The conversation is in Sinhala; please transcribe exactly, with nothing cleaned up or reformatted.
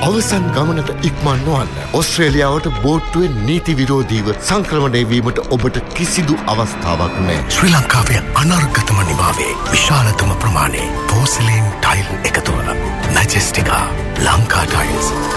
අවසන් ගමනට ඉක්මන් නොවන්න. ඔස්ට්‍රේලියාවට බෝට්ටුවෙන් නීති විරෝධීව සංක්‍රමණය වීමට ඔබට කිසිදු අවස්ථාවක් නැහැ. ශ්‍රී ලංකාවේ අනර්ගතම නිමාවේ විශාලතම ප්‍රමාණය පෝසිලීන් ටයිල් එකතුව මැජෙස්ටිකා ලංකා ටයිල්ස්.